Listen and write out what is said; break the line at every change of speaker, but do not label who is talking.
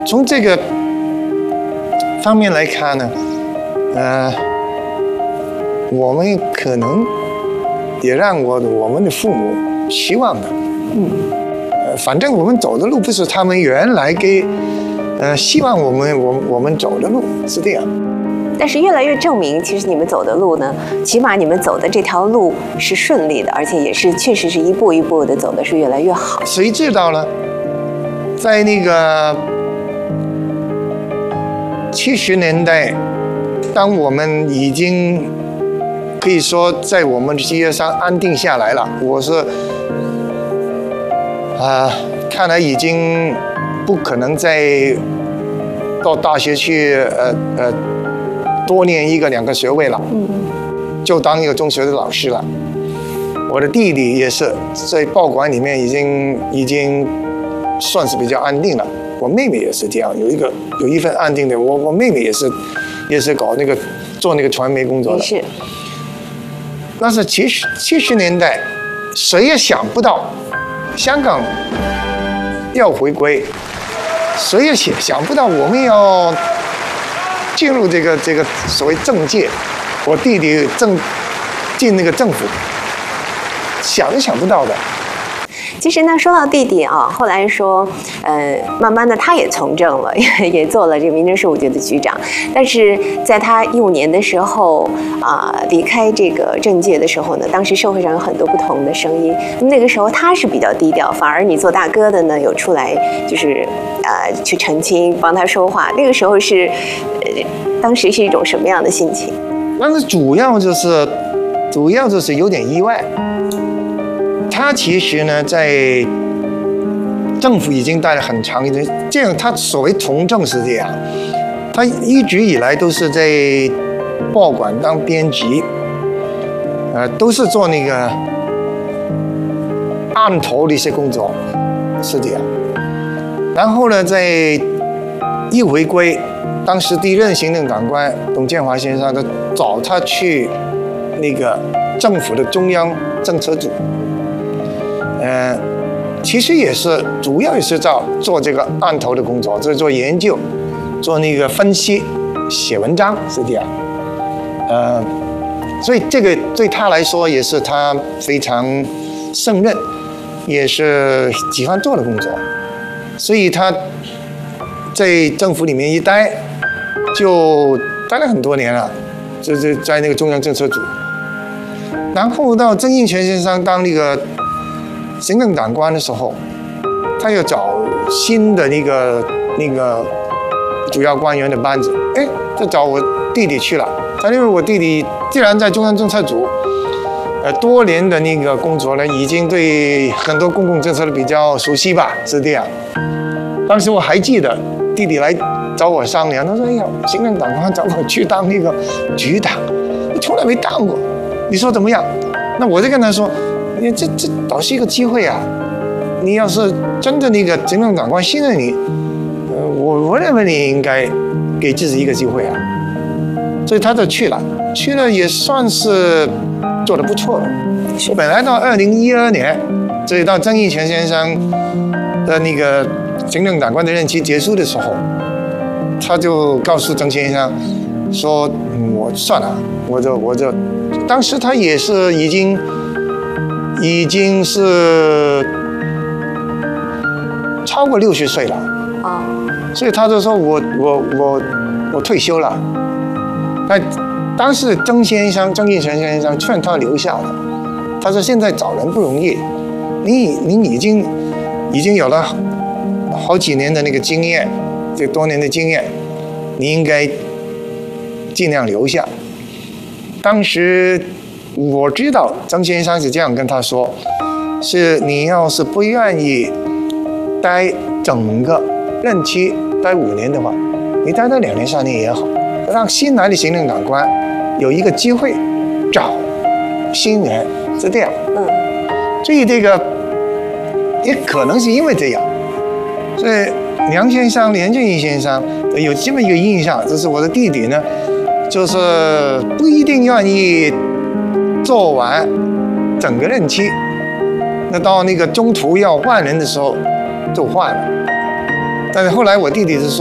从这个方面来看呢，我们可能也让我们的父母希望的，反正我们走的路不是他们原来希望我们走的路，是这样。
但是越来越证明，其实你们走的路呢，起码你们走的这条路是顺利的，而且也是确实是一步一步的走的是越来越好。
谁知道呢？在那个70年代，当我们已经可以说在我们的事业上安定下来了，我是看来已经不可能再到大学去多念1个2个学位了，就当一个中学的老师了。我的弟弟也是在报馆里面已经算是比较安定了。我妹妹也是这样，有一份安定的。我妹妹也是搞做那个传媒工作的。
是。
但是70年代，谁也想不到香港要回归，谁也想不到我们要进入这个所谓政界，我弟弟进那个政府，想都想不到的。
其实呢，说到弟弟啊，后来说，慢慢的他也从政了，也做了这个民政事务局的局长。但是在他15年的时候离开这个政界的时候呢，当时社会上有很多不同的声音。那个时候他是比较低调，反而你做大哥的呢，有出来就是去澄清，帮他说话。那个时候是，当时是一种什么样的心情？
但是主要就是有点意外。他其实呢，在政府已经待了很长一段，这样他所谓从政是这样，他一直以来都是在报馆当编辑，都是做那个案头的一些工作，是这样。然后呢，在一回归，当时第一任行政长官董建华先生，他找他去那个政府的中央政策组。其实主要也是做这个案头的工作，就是做研究，做那个分析，写文章是这样。所以这个对他来说也是他非常胜任，也是喜欢做的工作。所以他在政府里面一待，就待了很多年了，就是在那个中央政策组。然后到曾荫权先生当那个行政长官的时候，他又找新的那个主要官员的班子，就找我弟弟去了。因为我弟弟既然在中央政策组，多年的那个工作呢，已经对很多公共政策的比较熟悉吧，是这样。当时我还记得弟弟来找我商量，他说：“哎呀，行政长官找我去当那个局长，我从来没当过，你说怎么样？”那我就跟他说。这倒是一个机会啊！你要是真的那个行政长官信任你，我认为你应该给自己一个机会啊。所以他就去了也算是做得不错了。本来到2012年，这里到曾荫权先生的那个行政长官的任期结束的时候，他就告诉曾先生说：“我算了，我就当时他也是已经是超过60岁了所以他就说我退休了。那当时曾荫权先生劝他留下了，他说现在找人不容易，你已经有了好几年的那个经验，这多年的经验，你应该尽量留下。当时。我知道曾先生是这样跟他说，是你要是不愿意待整个任期待5年的话，你待到2年3年也好，让新来的行政长官有一个机会找新人，是这样。所以这个也可能是因为这样，所以梁先生、连振义先生有这么一个印象，就是我的弟弟呢，就是不一定愿意做完整个任期，那到那个中途要换人的时候就换了。 但是后来我弟弟是说。